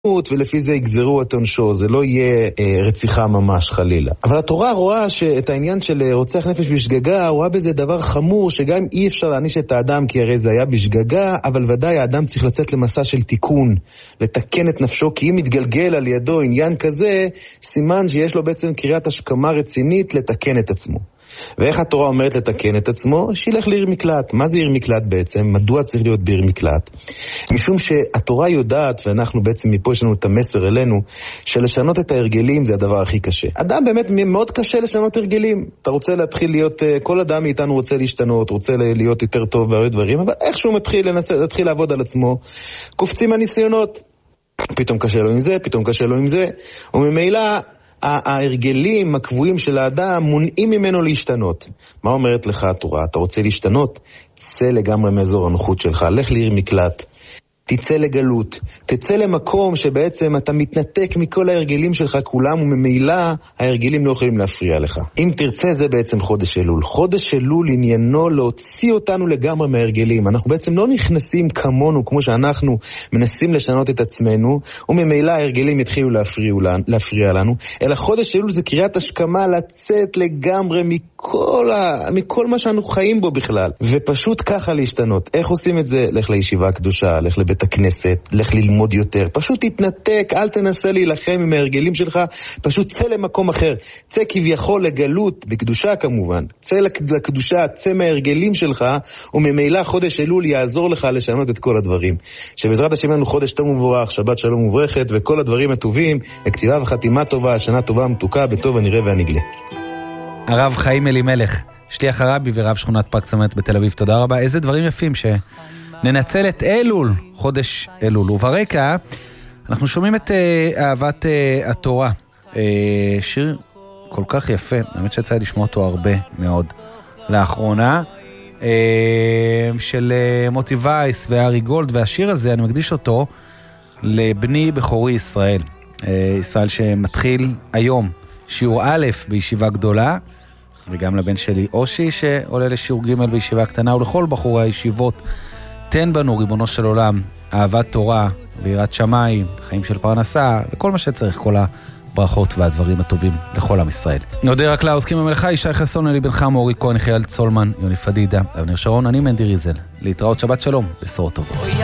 ולפי זה יגזרו את עונשו, זה לא יהיה רציחה ממש חלילה. אבל התורה רואה שאת העניין של רוצח נפש בשגגה, רואה בזה דבר חמור, שגם אי אפשר להעניש את האדם, כי הרי זה היה בשגגה, אבל ודאי האדם צריך לצאת למסע של תיקון, לתקן את נפשו, כי אם מתגלגל על ידו עניין כזה, סימן שיש לו בעצם קריאת השכמה רצינית לתקן את עצמו. ואיך התורה אומרת לתקן את עצמו? שילך לעיר מקלט. מה זה עיר מקלט בעצם? מדוע צריך להיות בעיר מקלט? משום שהתורה יודעת, ואנחנו בעצם מפה יש לנו את המסר אלינו, שלשנות את ההרגלים זה הדבר הכי קשה. אדם באמת מאוד קשה לשנות הרגלים. אתה רוצה להתחיל להיות, כל אדם מאיתנו רוצה להשתנות, רוצה להיות יותר טוב והרבה דברים, אבל איכשהו להתחיל לעבוד על עצמו, קופצים הניסיונות. פתאום קשה לו עם זה, פתאום קשה לו עם זה, וממילא ההרגלים הקבועים של האדם מונעים ממנו להשתנות. מה אומרת לך התורה? אתה רוצה להשתנות? צא לגמרי מאזור הנוחות שלך, לך לעיר מקלט, תצא לגלות, תצא למקום שבעצם אתה מתנתק מכל ההרגלים שלך כולם, וממילא ההרגלים לא יכולים להפריע לך. אם תרצה, זה בעצם חודש אלול. חודש אלול עניינו להוציא אותנו לגמרי מההרגלים. אנחנו בעצם לא נכנסים כמונו, כמו שאנחנו מנסים לשנות את עצמנו, וממילא ההרגלים יתחילו להפריע לנו, אלא חודש אלול זה קריאת השכמה לצאת לגמרי מכל מה שאנחנו חיים בו בכלל, ופשוט ככה להשתנות. איך עושים את זה? לך לישיבה הקדושה, לך לבית הכנסת, לך ללמוד יותר, פשוט תתנתק, אל תנסה להילחם עם ההרגלים שלך, פשוט צא למקום אחר, צא כביכול לגלות, בקדושה כמובן, צא לקדושה, צא מההרגלים שלך, וממילא חודש אלול יעזור לך לשנות את כל הדברים. שבעזרת השם לנו חודש טוב ומבורך, שבת שלום וברכת, וכל הדברים הטובים, לכתיבה וחתימה טובה, שנה טובה מתוקה, בטוב הנראה והנגלה. הרב חיים אלימלך, שליח הרבי ורב שכונת פארק צמרת בתל אביב, תודה רבה. איזה דברים יפים שננצל את אלול, חודש אלול. וברקע אנחנו שומעים את אהבת התורה, שיר כל כך יפה, האמת שיצא לשמוע אותו הרבה מאוד לאחרונה, של מוטי וייס וארי גולד, והשיר הזה אני מקדיש אותו לבני בכורי ישראל, ישראל שמתחיל היום שיעור א' בישיבה גדולה, וגם לבן שלי אושי שעולה לשיעור ג' בישיבה קטנה, ולכל בחורי הישיבות, תן בנו ריבונו של עולם אהבת תורה ויראת שמיים, חיים של פרנסה וכל מה שצריך, כל הברכות והדברים הטובים לכל עם ישראל. נודה רק לעוסקים במלאכה, ישי חסון, אלי בן חמו, אורי כהן, חייל צולמן, יוני פדידה, אבנר שרון, אני מנדי ריזל. להתראות, שבת שלום, בשורות טובות.